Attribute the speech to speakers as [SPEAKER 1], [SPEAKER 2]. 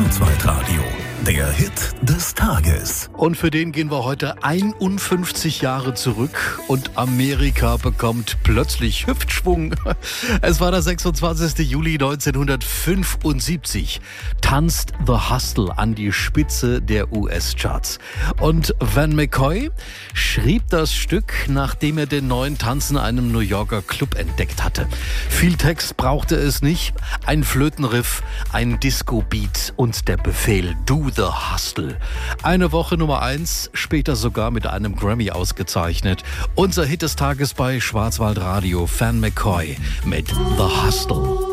[SPEAKER 1] Schwarzwaldradio, der Hit des Tages.
[SPEAKER 2] Und für den gehen wir heute 51 Jahre zurück und Amerika bekommt plötzlich Hüftschwung. Es war der 26. Juli 1975. Tanzt The Hustle an die Spitze der US-Charts. Und Van McCoy schrieb das Stück, nachdem er den neuen Tanz in einem New Yorker Club entdeckt hatte. Viel Text brauchte es nicht. Ein Flötenriff, ein Disco-Beat und der Befehl Do the Hustle. Eine Woche Nummer 1, später sogar mit einem Grammy ausgezeichnet. Unser Hit des Tages bei Schwarzwaldradio, Van McCoy mit The Hustle.